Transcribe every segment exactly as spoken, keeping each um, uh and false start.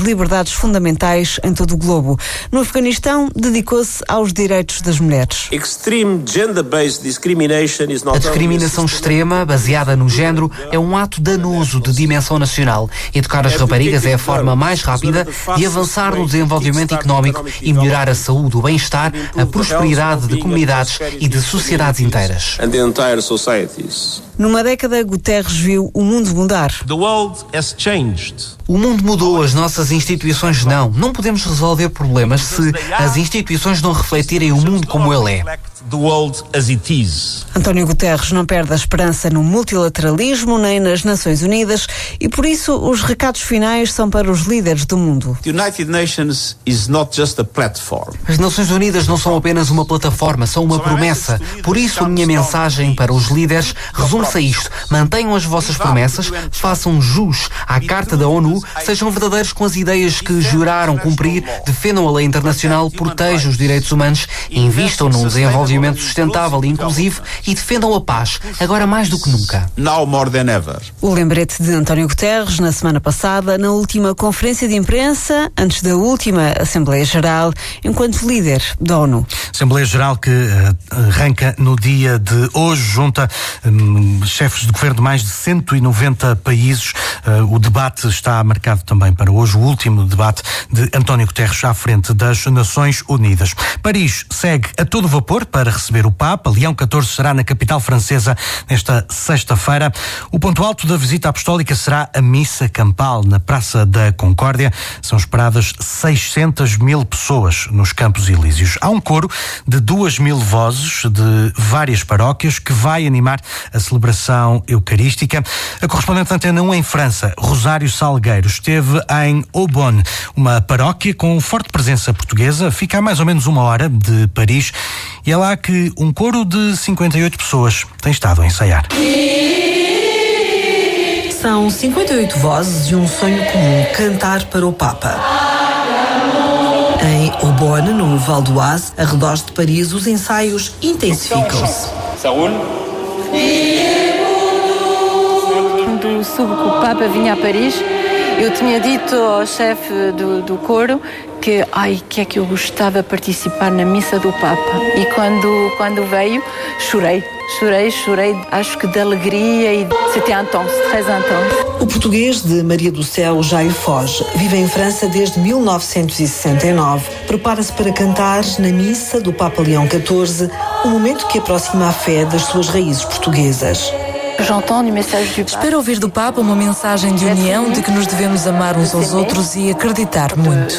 liberdades fundamentais em todo o globo. No Afeganistão, dedicou-se aos direitos das mulheres. A discriminação extrema, baseada no género, é um ato danoso de dimensão nacional. Educar as raparigas é a forma mais rápida de avançar no desenvolvimento económico e melhorar a saúde, o bem-estar, a prosperidade de comunidades e de sociedades inteiras. Numa década, Guterres viu o mundo mudar. O mundo mudou, as nossas instituições não. Não podemos resolver problemas se as instituições não refletirem o mundo como ele é. António Guterres não perde a esperança no multilateralismo nem nas Nações Unidas e, por isso, os recados finais são para os líderes do mundo. As Nações Unidas não são apenas uma plataforma, são uma promessa. Por isso, a minha mensagem para os líderes resume-se a isto. Mantenham as vossas promessas, façam jus à Carta da ONU, sejam verdadeiros com as ideias que juraram cumprir, defendam a lei internacional, protejam os direitos humanos, invistam num desenvolvimento sustentável e inclusivo e defendam a paz, agora mais do que nunca. O lembrete de António Guterres na semana passada, na última conferência de imprensa, antes da última Assembleia Geral, enquanto líder da ONU. Assembleia Geral que uh, arranca no dia de hoje, junta um, chefes de governo de mais de cento e noventa países. Uh, o debate está marcado também para hoje, o último debate de António Guterres à frente das Nações Unidas. Paris segue a todo vapor para receber o Papa. Leão catorze será na capital francesa nesta sexta-feira. O ponto alto da visita apostólica será a missa campal na Praça da Concórdia. São esperadas seiscentas mil pessoas nos Campos Elíseos. Há um coro de duas mil vozes de várias paróquias que vai animar a celebração eucarística. A correspondente da Antena um em França, Rosário Salgueiro, esteve em Aubonne, uma paróquia com forte presença portuguesa. Fica a mais ou menos uma hora de Paris e é lá que um coro de cinquenta e oito pessoas tem estado a ensaiar. São cinquenta e oito vozes e um sonho comum: cantar para o Papa. Em Aubonne, no Val d'Oise, arredores de Paris, os ensaios intensificam-se. Quando soube que o Papa vinha a Paris, eu tinha dito ao chefe do, do coro que, ai, que é que eu gostava de participar na missa do Papa. E quando, quando veio, chorei. Chorei, chorei, acho que de alegria e c'était intense, très intense. O português de Maria do Céu Jair Foz vive em França desde mil novecentos e sessenta e nove. Prepara-se para cantar na missa do Papa Leão catorze, um momento que aproxima a fé das suas raízes portuguesas. Espero ouvir do Papa uma mensagem de união, de que nos devemos amar uns aos outros e acreditar muito.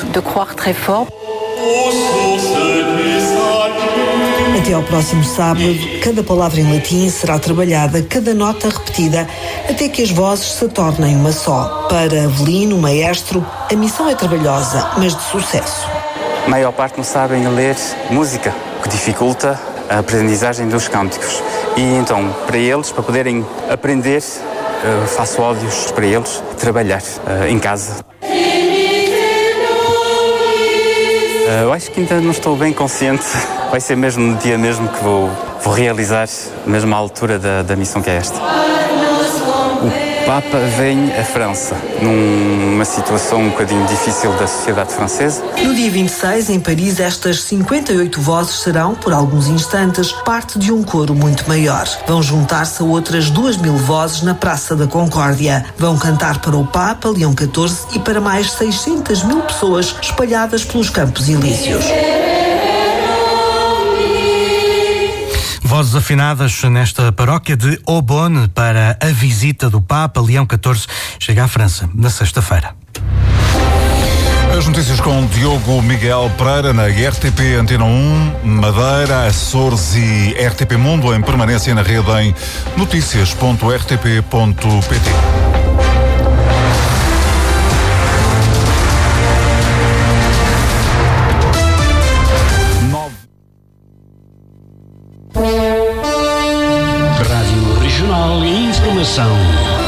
Até ao próximo sábado, cada palavra em latim será trabalhada, cada nota repetida, até que as vozes se tornem uma só. Para Avelino, o maestro, a missão é trabalhosa, mas de sucesso. A maior parte não sabem ler música, o que dificulta a aprendizagem dos cânticos. E então, para eles, para poderem aprender, faço áudios para eles trabalhar em casa. Eu acho que ainda não estou bem consciente. Vai ser mesmo no dia mesmo que vou, vou realizar, mesmo à altura da, da missão que é esta. O Papa vem à França, numa situação um bocadinho difícil da sociedade francesa. No dia vinte e seis, em Paris, estas cinquenta e oito vozes serão, por alguns instantes, parte de um coro muito maior. Vão juntar-se a outras duas mil vozes na Praça da Concórdia. Vão cantar para o Papa Leão catorze e para mais seiscentas mil pessoas espalhadas pelos Campos Elíseos. Vozes afinadas nesta paróquia de Aubonne para a visita do Papa Leão catorze. Chega à França na sexta-feira. As notícias com Diogo Miguel Pereira na R T P Antena um, Madeira, Açores e R T P Mundo em permanência na rede em notícias ponto r t p ponto p t. Rádio Regional e Informação.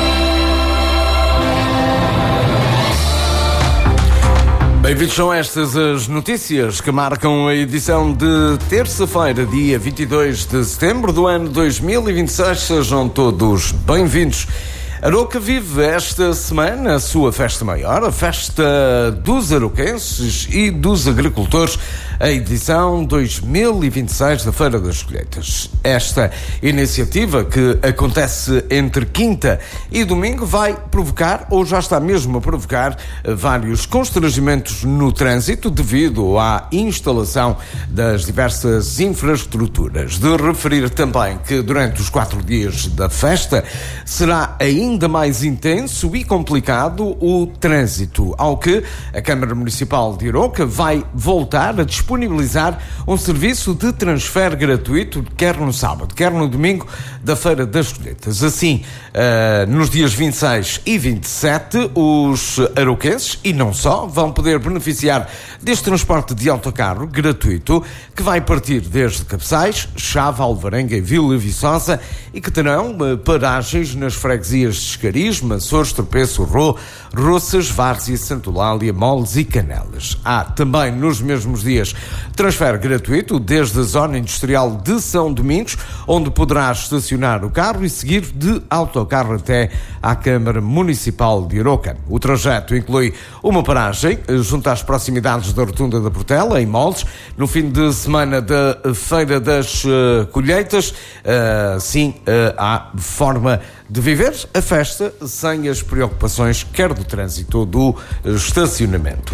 Bem-vindos, são estas as notícias que marcam a edição de terça-feira, dia vinte e dois de setembro do ano dois mil e vinte e seis. Sejam todos bem-vindos. Aroca vive esta semana a sua festa maior, a festa dos aroquenses e dos agricultores, a edição dois mil e vinte e seis da Feira das Colheitas. Esta iniciativa, que acontece entre quinta e domingo, vai provocar, ou já está mesmo a provocar, vários constrangimentos no trânsito devido à instalação das diversas infraestruturas. De referir também que durante os quatro dias da festa será ainda mais intenso e complicado o trânsito, ao que a Câmara Municipal de Aroca vai voltar a disponibilizar um serviço de transfer gratuito, quer no sábado, quer no domingo da Feira das Colheitas. Assim, uh, nos dias vinte e seis e vinte e sete, os aroquenses, e não só, vão poder beneficiar deste transporte de autocarro gratuito, que vai partir desde Cabeçais, Chave, Alvarenga e Vila Viçosa, e que terão uh, paragens nas freguesias de Escariz, Açores, Tropeço, Rô, Roças, Várzea, Santa Eulália, Moles e Canelas. Há também nos mesmos dias transfer gratuito desde a zona industrial de São Domingos, onde poderá estacionar o carro e seguir de autocarro até à Câmara Municipal de Aroca. O trajeto inclui uma paragem junto às proximidades da Rotunda da Portela, em Moles, no fim de semana da Feira das uh, Colheitas. Uh, sim, uh, há forma de viver a festa sem as preocupações quer do trânsito ou do estacionamento.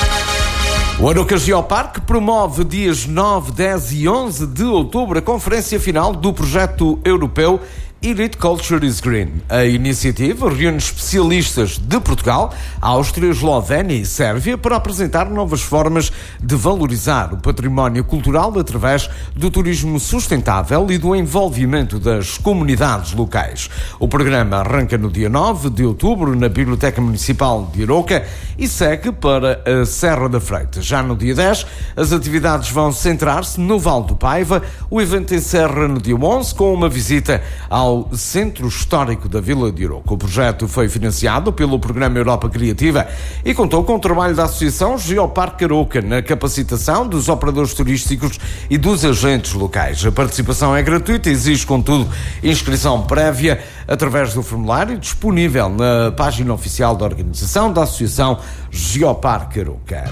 O Aroca Geoparque promove dias nove, dez e onze de outubro a conferência final do projeto europeu Elite Culture is Green. A iniciativa reúne especialistas de Portugal, Áustria, Eslovénia e Sérvia para apresentar novas formas de valorizar o património cultural através do turismo sustentável e do envolvimento das comunidades locais. O programa arranca no dia nove de outubro na Biblioteca Municipal de Aroca e segue para a Serra da Freita. Já no dia dez, as atividades vão centrar-se no Vale do Paiva. O evento encerra no dia onze com uma visita ao ao Centro Histórico da Vila de Aroca. O projeto foi financiado pelo Programa Europa Criativa e contou com o trabalho da Associação Geoparque Aroca na capacitação dos operadores turísticos e dos agentes locais. A participação é gratuita e exige, contudo, inscrição prévia através do formulário disponível na página oficial da organização da Associação Geoparque Aroca.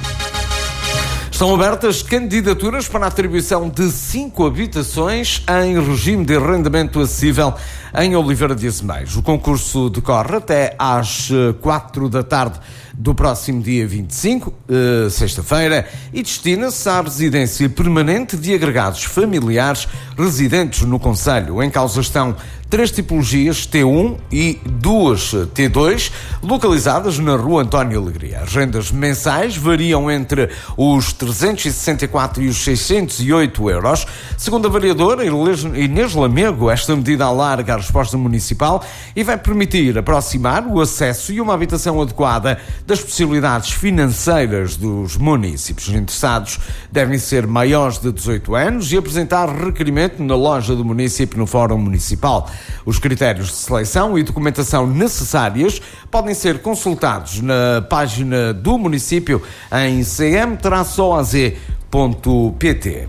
Estão abertas candidaturas para a atribuição de cinco habitações em regime de arrendamento acessível em Oliveira de Azeméis. O concurso decorre até às quatro da tarde do próximo dia vinte e cinco, uh, sexta-feira, e destina-se à residência permanente de agregados familiares residentes no concelho. Em causa estão três tipologias T um e duas T dois, localizadas na Rua António Alegria. As rendas mensais variam entre os trezentos e sessenta e quatro e os seiscentos e oito euros. Segundo a vereadora Inês Lamego, esta medida alarga a resposta municipal e vai permitir aproximar o acesso e uma habitação adequada das possibilidades financeiras dos municípios. Interessados devem ser maiores de dezoito anos e apresentar requerimento na loja do município no Fórum Municipal. Os critérios de seleção e documentação necessárias podem ser consultados na página do município em c m o a z ponto p t.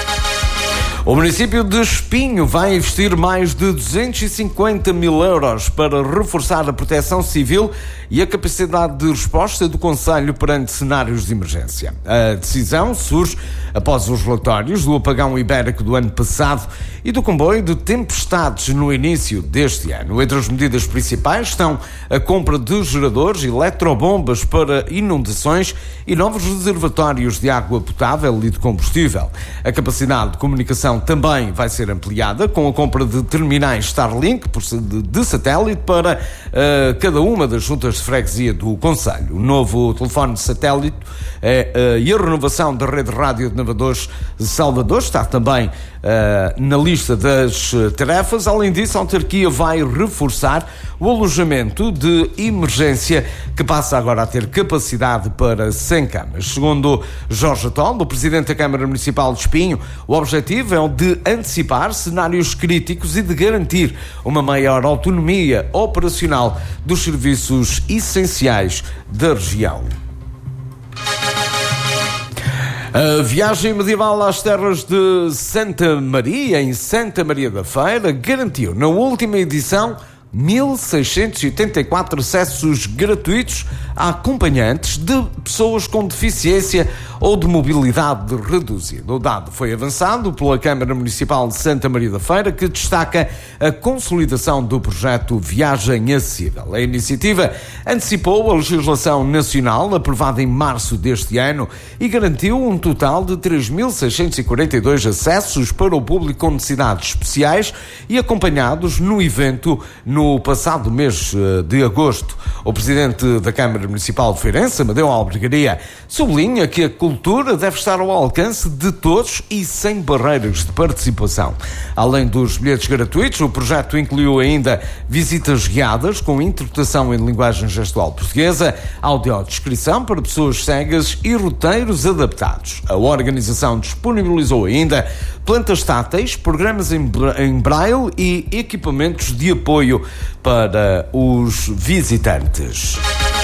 O município de Espinho vai investir mais de duzentos e cinquenta mil euros para reforçar a proteção civil e a capacidade de resposta do concelho perante cenários de emergência. A decisão surge após os relatórios do apagão ibérico do ano passado e do comboio de tempestades no início deste ano. Entre as medidas principais estão a compra de geradores, eletrobombas para inundações e novos reservatórios de água potável e de combustível. A capacidade de comunicação também vai ser ampliada com a compra de terminais Starlink de satélite para uh, cada uma das juntas de freguesia do concelho. O novo telefone de satélite é, uh, e a renovação da rede rádio de navegadores de Salvador está também uh, na lista das tarefas. Além disso, a autarquia vai reforçar o alojamento de emergência, que passa agora a ter capacidade para cem camas. Segundo Jorge Atol, o presidente da Câmara Municipal de Espinho, o objetivo é o de antecipar cenários críticos e de garantir uma maior autonomia operacional dos serviços essenciais da região. A viagem medieval às terras de Santa Maria, em Santa Maria da Feira, garantiu na última edição mil seiscentos e oitenta e quatro acessos gratuitos a acompanhantes de pessoas com deficiência ou de mobilidade reduzida. O dado foi avançado pela Câmara Municipal de Santa Maria da Feira, que destaca a consolidação do projeto Viagem Acessível. A iniciativa antecipou a legislação nacional aprovada em março deste ano e garantiu um total de três mil seiscentos e quarenta e dois acessos para o público com necessidades especiais e acompanhados no evento no passado mês de agosto. O presidente da Câmara Municipal de Feirense, Amadeu Albergaria, sublinha que a cultura deve estar ao alcance de todos e sem barreiras de participação. Além dos bilhetes gratuitos, o projeto incluiu ainda visitas guiadas com interpretação em linguagem gestual portuguesa, audiodescrição para pessoas cegas e roteiros adaptados. A organização disponibilizou ainda plantas táteis, programas em braille e equipamentos de apoio para os visitantes.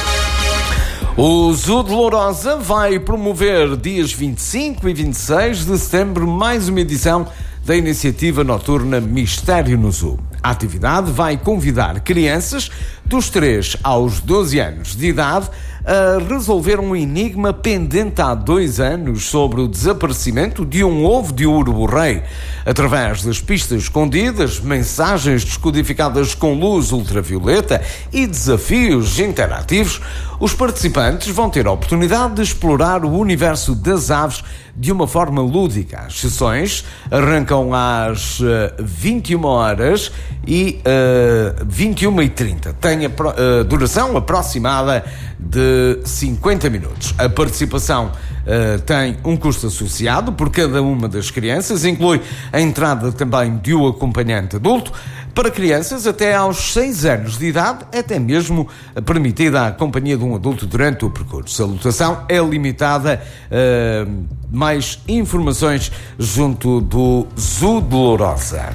O Zoo de Lourosa vai promover dias vinte e cinco e vinte e seis de setembro mais uma edição da iniciativa noturna Mistério no Zoo. A atividade vai convidar crianças dos três aos doze anos de idade a resolver um enigma pendente há dois anos sobre o desaparecimento de um ovo de urubu-rei. Através das pistas escondidas, mensagens descodificadas com luz ultravioleta e desafios interativos, os participantes vão ter a oportunidade de explorar o universo das aves de uma forma lúdica. As sessões arrancam às uh, vinte e uma horas e uh, vinte e uma e trinta. Tem a uh, duração aproximada de cinquenta minutos. A participação uh, tem um custo associado por cada uma das crianças, inclui a entrada também de um acompanhante adulto. Para crianças até aos seis anos de idade, até mesmo permitida a companhia de um adulto durante o percurso. A lotação é limitada. Uh, mais informações junto do Zoo de Lourosa.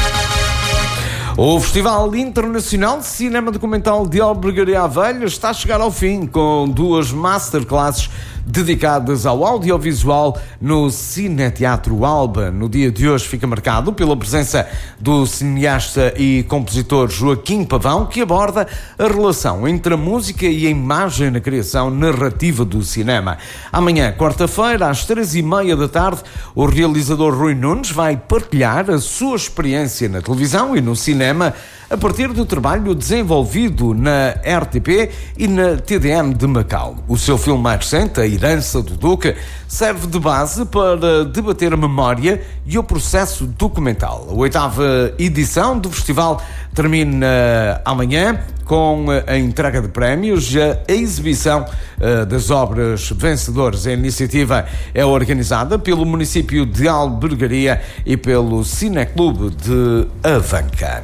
O Festival Internacional de Cinema Documental de Albergaria Velha está a chegar ao fim, com duas masterclasses dedicadas ao audiovisual no Cineteatro Alba. No dia de hoje fica marcado pela presença do cineasta e compositor Joaquim Pavão, que aborda a relação entre a música e a imagem na criação narrativa do cinema. Amanhã, quarta-feira, às três e meia da tarde, o realizador Rui Nunes vai partilhar a sua experiência na televisão e no cinema a partir do trabalho desenvolvido na R T P e na T D M de Macau. O seu filme mais recente, A Herança do Duque, serve de base para debater a memória e o processo documental. A oitava edição do festival termina amanhã com a entrega de prémios e a exibição uh, das obras vencedoras. A iniciativa é organizada pelo município de Albergaria e pelo Cineclube de Avanca.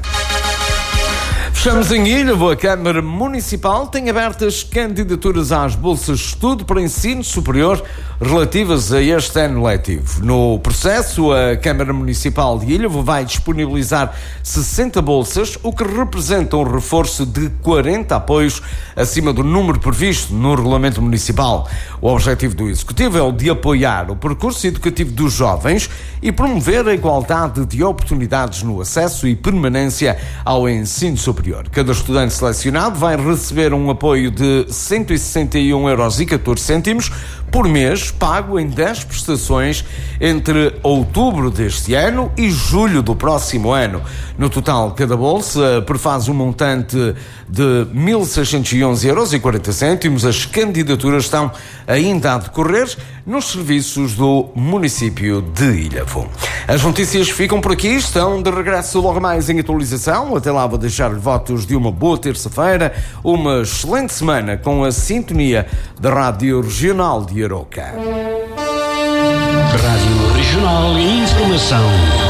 Fechamos em Ilhavo. A Câmara Municipal tem abertas candidaturas às bolsas de estudo para ensino superior relativas a este ano letivo. No processo, a Câmara Municipal de Ilhavo vai disponibilizar sessenta bolsas, o que representa um reforço de quarenta apoios acima do número previsto no Regulamento Municipal. O objetivo do Executivo é o de apoiar o percurso educativo dos jovens e promover a igualdade de oportunidades no acesso e permanência ao ensino superior. Cada estudante selecionado vai receber um apoio de cento e sessenta e um euros e catorze cêntimos por mês, pago em dez prestações entre outubro deste ano e julho do próximo ano. No total, cada bolsa prefaz um montante de mil seiscentos e onze euros e quarenta cêntimos. As candidaturas estão ainda a decorrer nos serviços do município de Ilhavo. As notícias ficam por aqui, estão de regresso logo mais em atualização. Até lá vou deixar-lhe votos de uma boa terça-feira, uma excelente semana com a sintonia da Rádio Regional de Aroca. Rádio Regional e Informação.